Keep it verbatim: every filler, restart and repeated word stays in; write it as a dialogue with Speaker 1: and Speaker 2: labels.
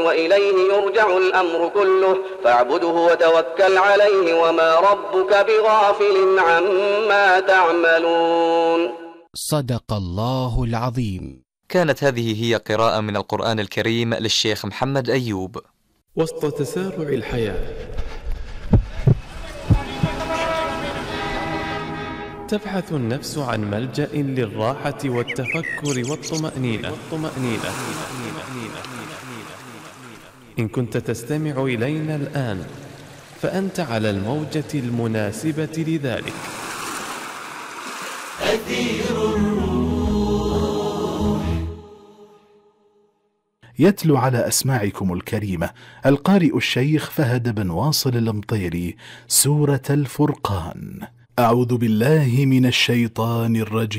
Speaker 1: وإليه يرجع الأمر كله فاعبده وتوكل عليه وما ربك بغافل عما تعملون.
Speaker 2: صدق الله العظيم.
Speaker 3: كانت هذه هي قراءة من القرآن الكريم للشيخ محمد أيوب.
Speaker 4: وسط تسارع الحياة تبحث النفس عن ملجأ للراحة والتفكر والطمأنينة. والطمأنينة. إن كنت تستمع إلينا الآن فأنت على الموجة المناسبة لذلك. أثير الروح.
Speaker 5: يتلو على أسماعكم الكريمة القارئ الشيخ فهد بن واصل المطيري سورة الفرقان. أعوذ بالله من الشيطان الرجيم.